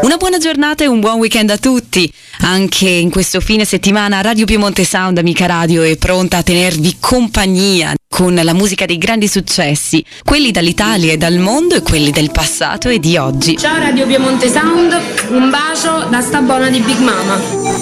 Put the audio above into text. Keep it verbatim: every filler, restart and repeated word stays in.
Una buona giornata e un buon weekend a tutti. Anche in questo fine settimana Radio Piemonte Sound, amica radio, è pronta a tenervi compagnia con la musica dei grandi successi, quelli dall'Italia e dal mondo e quelli del passato e di oggi. Ciao Radio Piemonte Sound, un bacio da sta buona di Big Mama.